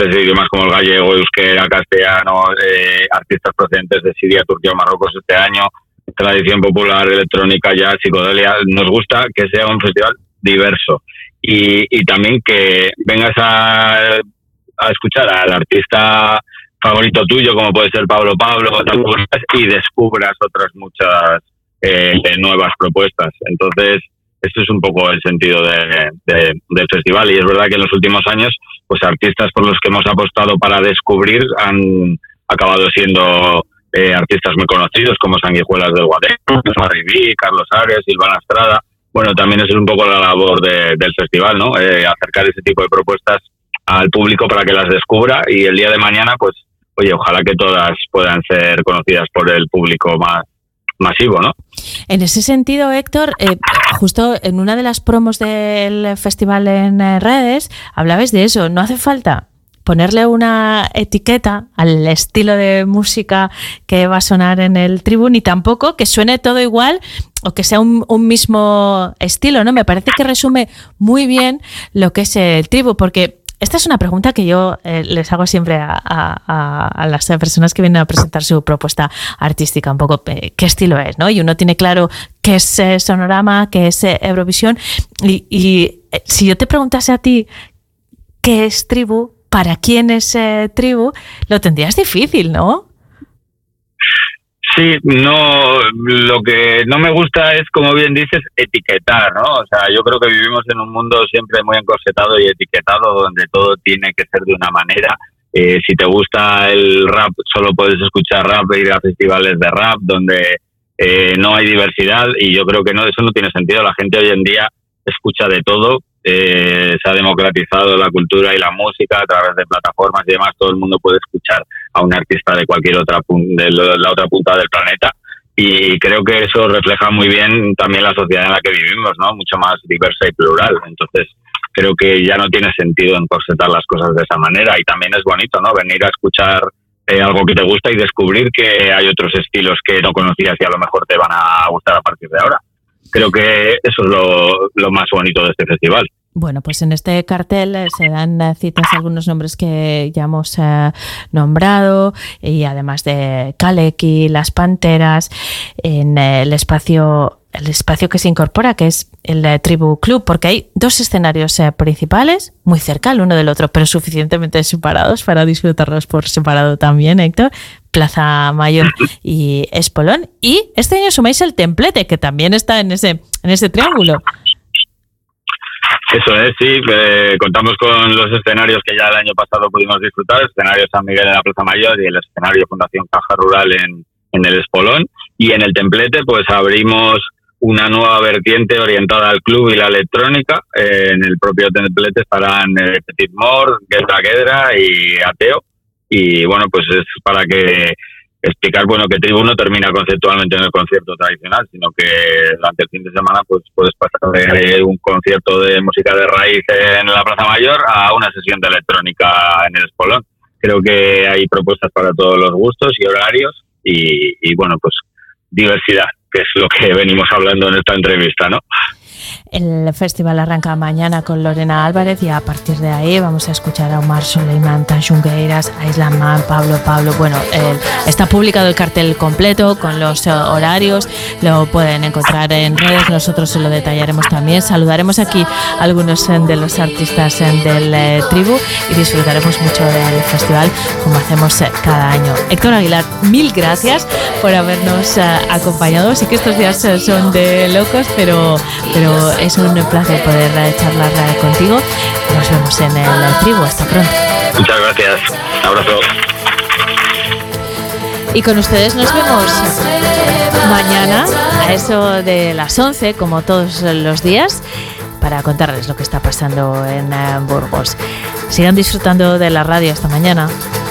diferentes idiomas como el gallego, euskera, castellano, artistas procedentes de Siria, Turquía o Marruecos este año, tradición popular, electrónica, jazz, psicodelia. Nos gusta que sea un festival diverso y también que vengas a escuchar al artista favorito tuyo, como puede ser Pablo, y descubras otras muchas nuevas propuestas. Entonces, esto es un poco el sentido del festival, y es verdad que en los últimos años, pues artistas por los que hemos apostado para descubrir han acabado siendo artistas muy conocidos, como Sanguijuelas del Guadalquivir, Madrid, Carlos Arias, Silvana Estrada. Bueno, también es un poco la labor del festival, ¿no? Acercar ese tipo de propuestas al público para que las descubra, y el día de mañana, pues, oye, ojalá que todas puedan ser conocidas por el público más masivo, ¿no? En ese sentido, Héctor, justo en una de las promos del festival en redes, hablabais de eso. No hace falta ponerle una etiqueta al estilo de música que va a sonar en el Tribu, ni tampoco que suene todo igual o que sea un mismo estilo, ¿no? Me parece que resume muy bien lo que es el Tribu, porque esta es una pregunta que yo les hago siempre a las personas que vienen a presentar su propuesta artística, un poco qué estilo es, ¿no? Y uno tiene claro qué es Sonorama, qué es Eurovisión, y si yo te preguntase a ti qué es Tribu, para quién es Tribu, lo tendrías difícil, ¿no? Sí, no, lo que no me gusta es, como bien dices, etiquetar, ¿no? O sea, yo creo que vivimos en un mundo siempre muy encorsetado y etiquetado, donde todo tiene que ser de una manera. Si te gusta el rap, solo puedes escuchar rap e ir a festivales de rap, donde no hay diversidad, y yo creo que no, eso no tiene sentido. La gente hoy en día escucha de todo. Se ha democratizado la cultura y la música a través de plataformas y demás. Todo el mundo puede escuchar a un artista de cualquier de la otra punta del planeta, y creo que eso refleja muy bien también la sociedad en la que vivimos, ¿no? Mucho más diversa y plural. Entonces creo que ya no tiene sentido encorsetar las cosas de esa manera, y también es bonito, ¿no? Venir a escuchar algo que te gusta y descubrir que hay otros estilos que no conocías y a lo mejor te van a gustar a partir de ahora. Creo que eso es lo más bonito de este festival. Bueno, pues en este cartel se dan citas a algunos nombres que ya hemos nombrado, y además de Kaleki, Las Panteras, en el espacio que se incorpora, que es el Tribu Club, porque hay dos escenarios principales muy cerca el uno del otro, pero suficientemente separados para disfrutarlos por separado también, Héctor. Plaza Mayor y Espolón, y este año sumáis el Templete, que también está en ese triángulo. Eso es, sí, contamos con los escenarios que ya el año pasado pudimos disfrutar, el escenario San Miguel en la Plaza Mayor y el escenario Fundación Caja Rural en el Espolón, y en el Templete pues abrimos una nueva vertiente orientada al club y la electrónica. En el propio Templete estarán Petit Mort, Gedra y Ateo. Y bueno, pues es para que explicar, bueno, que Tribu no termina conceptualmente en el concierto tradicional, sino que durante el fin de semana pues puedes pasar de un concierto de música de raíz en la Plaza Mayor a una sesión de electrónica en el Espolón. Creo que hay propuestas para todos los gustos y horarios, y bueno, pues diversidad, que es lo que venimos hablando en esta entrevista, ¿no? El festival arranca mañana con Lorena Álvarez, y a partir de ahí vamos a escuchar a Omar Soleiman, Tanxungueiras, a Islam Man, Pablo. Bueno, está publicado el cartel completo con los horarios, lo pueden encontrar en redes, nosotros se lo detallaremos también. Saludaremos aquí a algunos de los artistas del Tribu y disfrutaremos mucho del festival como hacemos cada año. Héctor Aguilar, mil gracias por habernos acompañado. Sí que estos días son de locos, pero es un placer poder charlar contigo. Nos vemos en el Tribu. Hasta pronto. Muchas gracias. Un abrazo. Y con ustedes nos vemos mañana a eso de las 11, como todos los días, para contarles lo que está pasando en Burgos. Sigan disfrutando de la radio. Hasta mañana.